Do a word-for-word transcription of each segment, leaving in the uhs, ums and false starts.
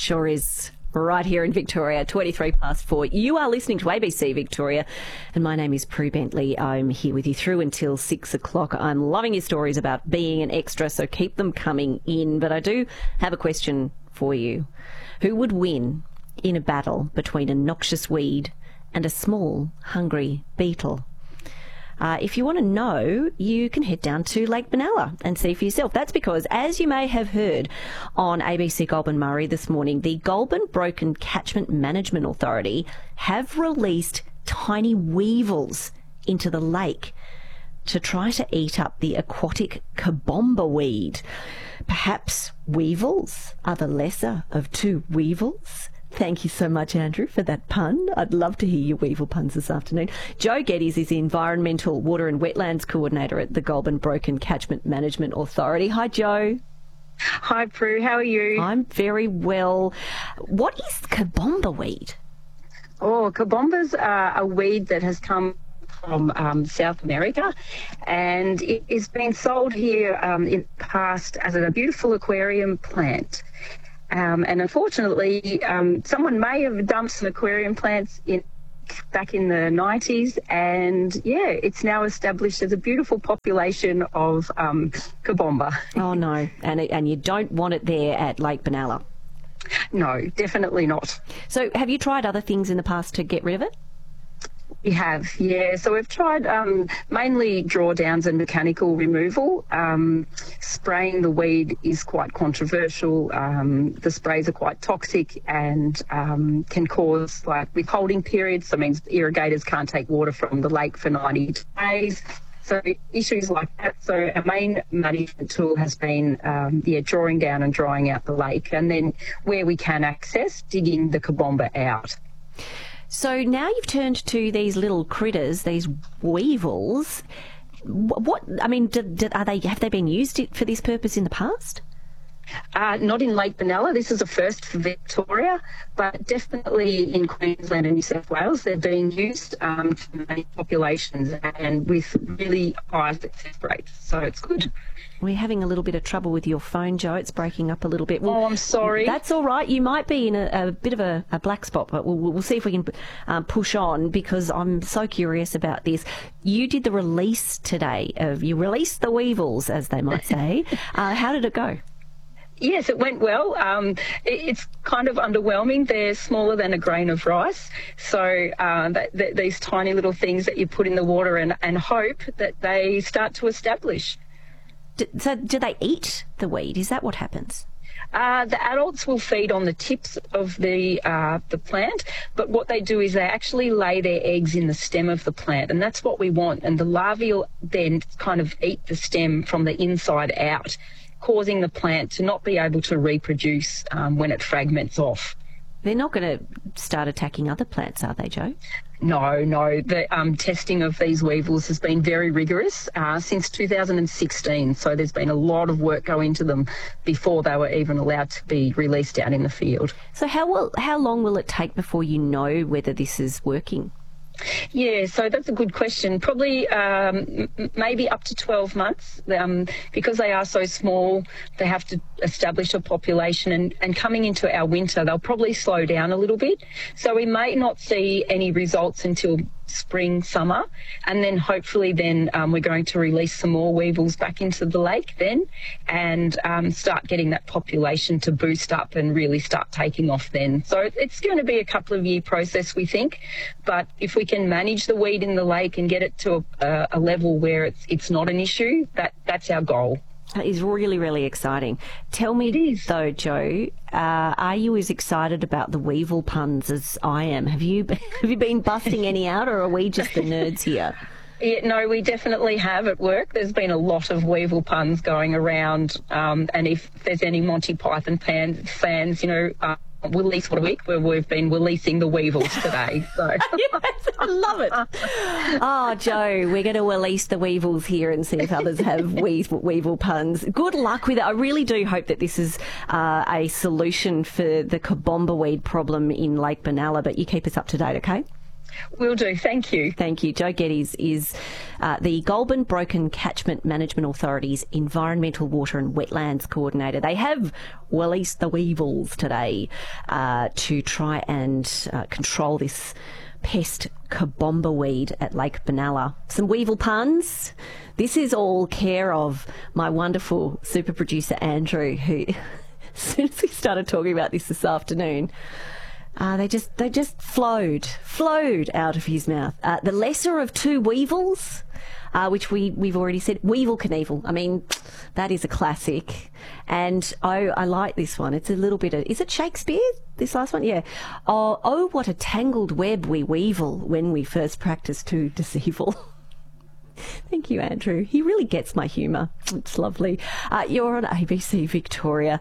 Sure is. Right here in Victoria, twenty-three past four. You are listening to A B C Victoria, and my name is Prue Bentley. I'm here with you through until six o'clock. I'm loving your stories about being an extra, so keep them coming in. But I do have a question for you. Who would win in a battle between a noxious weed and a small, hungry beetle? Uh, if you want to know, you can head down to Lake Benalla and see for yourself. That's because, as you may have heard on A B C Goulburn Murray this morning, the Goulburn Broken Catchment Management Authority have released tiny weevils into the lake to try to eat up the aquatic kabomba weed. Perhaps weevils are the lesser of two weevils? Thank you so much, Andrew, for that pun. I'd love to hear your weevil puns this afternoon. Joe Geddes is the Environmental Water and Wetlands Coordinator at the Goulburn Broken Catchment Management Authority. Hi, Joe. Hi, Prue. How are you? I'm very well. What is kabomba weed? Oh, kabombas are a weed that has come from um, South America, and it is being sold here um, in the past as a beautiful aquarium plant. Um, and unfortunately, um, someone may have dumped some aquarium plants in back in the nineties, and yeah, it's now established as a beautiful population of um, kabomba. Oh no, and it, and you don't want it there at Lake Benalla? No, definitely not. So have you tried other things in the past to get rid of it? We have, yeah. So we've tried um, mainly drawdowns and mechanical removal. Um, spraying the weed is quite controversial. Um, the sprays are quite toxic and um, can cause like withholding periods. So it means irrigators can't take water from the lake for ninety days. So issues like that. So our main management tool has been, um, yeah, drawing down and drying out the lake, and then where we can access, digging the kabomba out. So now you've turned to these little critters, these weevils. What, I mean, did, did, are they, have they been used for this purpose in the past? Uh, not in Lake Benalla. This is a first for Victoria, but definitely in Queensland and New South Wales, they're being used um, to manage populations and with really high success rates. So it's good. We're having a little bit of trouble with your phone, Joe. It's breaking up a little bit. Well, oh, I'm sorry. That's all right. You might be in a, a bit of a, a black spot, but we'll, we'll see if we can um, push on, because I'm so curious about this. You did the release today of, you released the weevils, as they might say. uh, how did it go? Yes, it went well. Um, it, it's kind of underwhelming. They're smaller than a grain of rice. So uh, that, that, these tiny little things that you put in the water and, and hope that they start to establish. Do, so do they eat the weed? Is that what happens? Uh, the adults will feed on the tips of the uh, the plant, but what they do is they actually lay their eggs in the stem of the plant, and that's what we want. And the larvae will then kind of eat the stem from the inside out, causing the plant to not be able to reproduce um, when it fragments off. They're not going to start attacking other plants, are they, Joe? No, no. The um, testing of these weevils has been very rigorous uh, since two thousand sixteen, so there's been a lot of work go into them before they were even allowed to be released out in the field. So how will, how long will it take before you know whether this is working? Yeah, so that's a good question. Probably um, m- maybe up to twelve months. Um, because they are so small, they have to establish a population, and, and coming into our winter, they'll probably slow down a little bit. So we may not see any results until spring, summer, and then hopefully then um, we're going to release some more weevils back into the lake then, and um, start getting that population to boost up and really start taking off then. So it's going to be a couple of year process, we think, but if we can manage the weed in the lake and get it to a, a level where it's it's not an issue, that that's our goal. That is really, really exciting. Tell me, though, Joe, uh, are you as excited about the weevil puns as I am? Have you have you been busting any out, or are we just the nerds here? Yeah, no, we definitely have at work. There's been a lot of weevil puns going around, um, and if there's any Monty Python fan, fans, you know, uh, Release What a Week, where we've been releasing the weevils today. So yes, I love it. Oh, Joe, we're going to release the weevils here and see if others have weevil, weevil puns. Good luck with it. I really do hope that this is uh, a solution for the kabomba weed problem in Lake Benalla, but you keep us up to date, okay? Will do. Thank you. Thank you. Jo Geddes is uh, the Goulburn Broken Catchment Management Authority's Environmental Water and Wetlands Coordinator. They have released the weevils today uh, to try and uh, control this pest kabomba weed at Lake Benalla. Some weevil puns. This is all care of my wonderful super producer Andrew, who, as soon as we started talking about this this afternoon, Uh, they just they just flowed, flowed out of his mouth. Uh, the lesser of two weevils, uh, which we, we've already said, Weevil Knievel. I mean, that is a classic. And oh, I like this one. It's a little bit of, is it Shakespeare, this last one? Yeah. Oh, oh what a tangled web we weevil when we first practice to deceival. Thank you, Andrew. He really gets my humour. It's lovely. Uh, you're on A B C Victoria.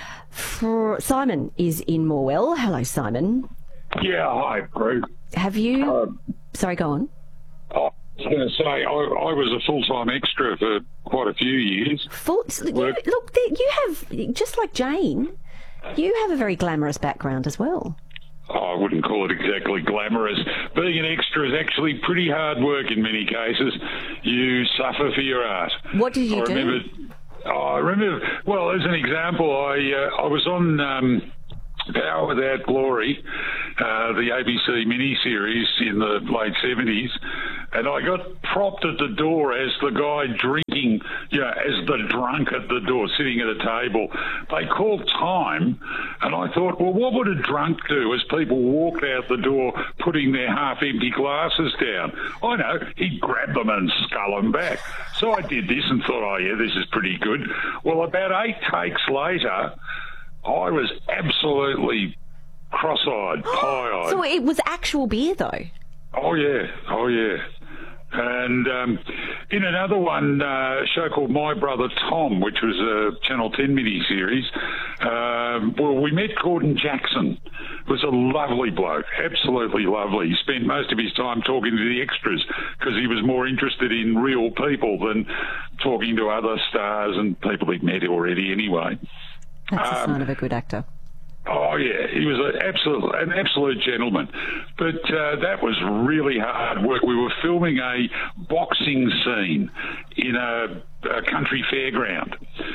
For Simon is in Morwell. Hello, Simon. Yeah, hi, Prue. Have you... Um, Sorry, go on. I was going to say, I, I was a full-time extra for quite a few years. Full, you, look, you have, just like Jane, you have a very glamorous background as well. I wouldn't call it exactly glamorous. Being an extra is actually pretty hard work in many cases. You suffer for your art. What did you I do? Remember, oh, I remember, well, as an example, I uh, I was on um, Power Without Glory, uh, the A B C miniseries in the late seventies, and I got propped at the door as the guy drinking, you know, as the drunk at the door, sitting at a table. They called time, and I thought, well, what would a drunk do as people walked out the door putting their half-empty glasses down? I know, he'd grab them and scull them back. So I did this and thought, oh, yeah, this is pretty good. Well, about eight takes later, I was absolutely cross-eyed, pie-eyed. So it was actual beer, though? Oh, yeah. Oh, yeah. And um, in another one, uh, a show called My Brother Tom, which was a Channel ten miniseries, um, well, we met Gordon Jackson. It was a lovely bloke, absolutely lovely. He spent most of his time talking to the extras because he was more interested in real people than talking to other stars and people he'd met already anyway. That's a Um, sign of a good actor. Oh, yeah, he was an absolute, an absolute gentleman. But uh, that was really hard work. We were filming a boxing scene in a, a country fairground,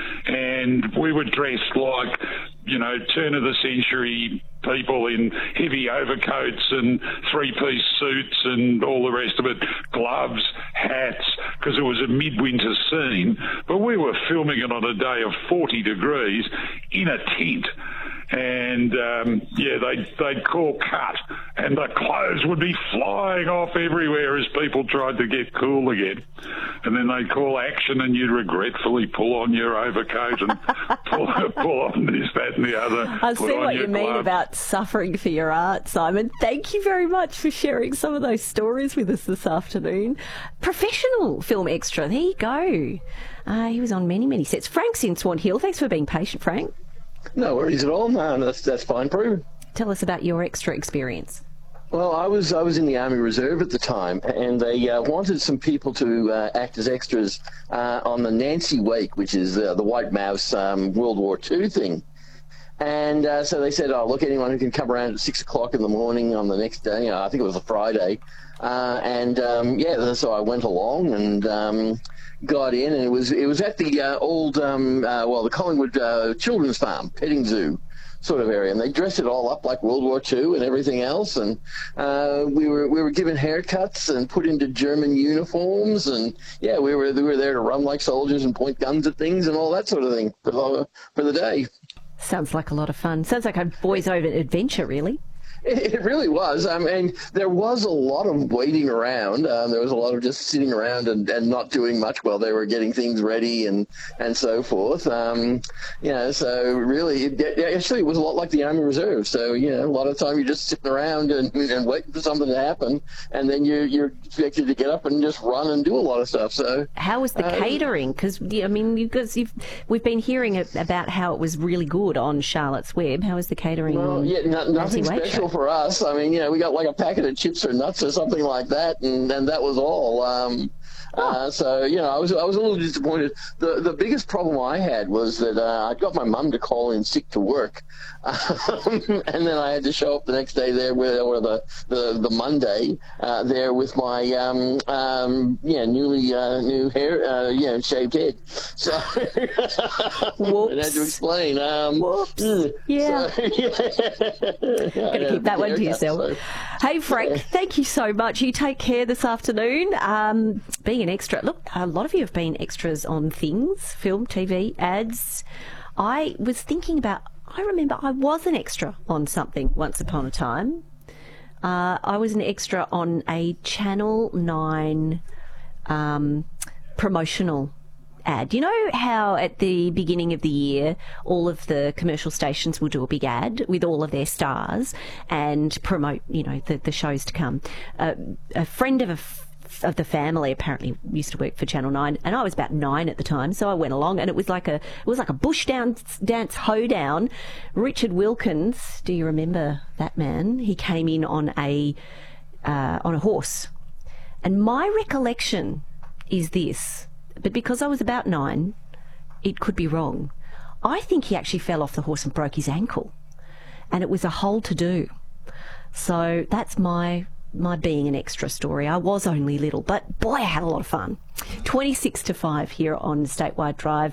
and we were dressed like, you know, turn-of-the-century people in heavy overcoats and three-piece suits and all the rest of it, gloves, hats, because it was a midwinter scene. But we were filming it on a day of forty degrees in a tent. And, um, yeah, they'd, they'd call cut, and the clothes would be flying off everywhere as people tried to get cool again. And then they'd call action, and you'd regretfully pull on your overcoat and pull, pull on this, that and the other. I see what you mean about suffering for your art, Simon. Thank you very much for sharing some of those stories with us this afternoon. Professional film extra, there you go. Uh, he was on many, many sets. Frank's in Swan Hill. Thanks for being patient, Frank. No worries at all, man. That's that's fine, Prue. Tell us about your extra experience. Well, I was I was in the Army Reserve at the time, and they uh, wanted some people to uh, act as extras uh, on the Nancy Wake, which is uh, the White Mouse um, World War Two thing. And uh, so they said, oh, look, anyone who can come around at six o'clock in the morning on the next day, you know, I think it was a Friday. Uh, and, um, yeah, so I went along and um, got in, and it was it was at the uh, old, um, uh, well, the Collingwood uh, Children's Farm, petting zoo sort of area. And they dressed it all up like World War Two and everything else. And uh, we were we were given haircuts and put into German uniforms. And, yeah, we were, we were there to run like soldiers and point guns at things and all that sort of thing for the, for the day. Sounds like a lot of fun. Sounds like a boys' over adventure, really. It really was. I mean, there was a lot of waiting around. Um, there was a lot of just sitting around and, and not doing much while they were getting things ready and, and so forth. Um, you know, so really, it, it, actually, it was a lot like the Army Reserve. So, you know, a lot of the time you're just sitting around and, and waiting for something to happen, and then you're, you're expected to get up and just run and do a lot of stuff. So, how was the um, catering? Because, I mean, because you've, we've been hearing about how it was really good on Charlotte's Web. How was the catering? Well, on yeah, no, nothing special for us. I mean, you know, we got like a packet of chips or nuts or something like that, and, and that was all. Um, Uh, so, you know, I was I was a little disappointed. The the biggest problem I had was that uh, I got my mum to call in sick to work, um, and then I had to show up the next day there with, or the the, the Monday uh, there with my um, um, yeah newly uh, new hair, uh, you know, shaved head. So Whoops. I had to explain. Um, Whoops. Mm, Yeah. So, yeah. Gotta keep that one to yourself. So. Hey, Frank, thank you so much. You take care this afternoon. Um, being an extra, look, a lot of you have been extras on things, film, T V, ads. I was thinking about, I remember I was an extra on something once upon a time. Uh, I was an extra on a Channel nine um, promotional ad. You know how at the beginning of the year all of the commercial stations will do a big ad with all of their stars and promote, you know, the, the shows to come. Uh, a friend of a f- of the family apparently used to work for Channel nine, and I was about nine at the time, so I went along, and it was like a it was like a bush dance dance hoedown. Richard Wilkins, do you remember that man? He came in on a uh, on a horse, and my recollection is this. But because I was about nine, it could be wrong. I think he actually fell off the horse and broke his ankle. And it was a whole to-do. So that's my my being an extra story. I was only little, but boy, I had a lot of fun. twenty-six to five here on Statewide Drive.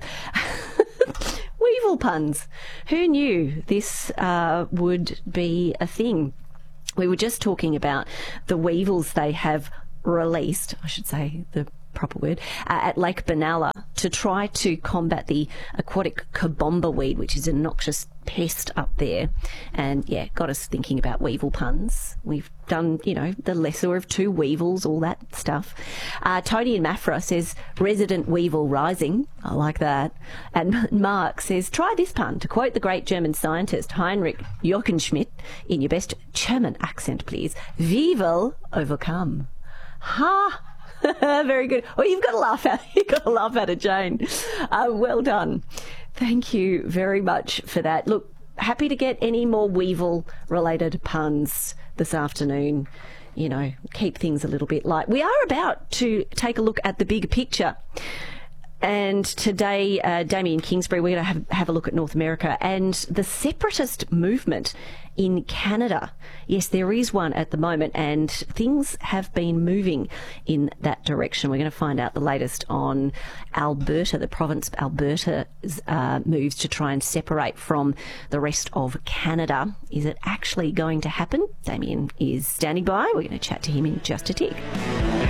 Weevil puns. Who knew this uh, would be a thing? We were just talking about the weevils they have released, I should say the proper word, uh, at Lake Benalla to try to combat the aquatic kabomba weed, which is a noxious pest up there. And yeah, got us thinking about weevil puns. We've done, you know, the lesser of two weevils, all that stuff. Uh, Tony in Maffra says, resident weevil rising. I like that. And Mark says, try this pun. To quote the great German scientist Heinrich Jochen-Schmidt, in your best German accent, please. We will overcome. Ha! Very good. Well, you've got to laugh at you've got to laugh at it, Jane. Uh, well done. Thank you very much for that. Look, happy to get any more weevil-related puns this afternoon. You know, keep things a little bit light. We are about to take a look at the big picture. And today, uh, Damien Kingsbury, we're going to have, have a look at North America and the separatist movement in Canada. Yes, there is one at the moment, and things have been moving in that direction. We're going to find out the latest on Alberta, the province of Alberta's uh, moves to try and separate from the rest of Canada. Is it actually going to happen? Damien is standing by. We're going to chat to him in just a tick.